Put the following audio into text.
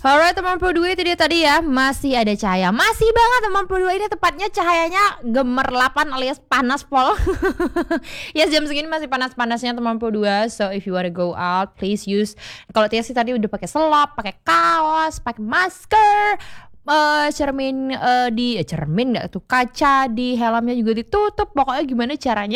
Alright teman Pro 2 itu dia tadi ya, masih ada cahaya. Masih banget teman Pro 2 ini tepatnya cahayanya gemerlapan alias panas pol. Yes, jam segini masih panas-panasnya teman Pro 2. So if you wanna go out, please use. Kalau Tia sih tadi udah pakai selop, pakai kaos, pakai masker. Cermin cermin nggak tuh, kaca di helmnya juga ditutup. Pokoknya gimana caranya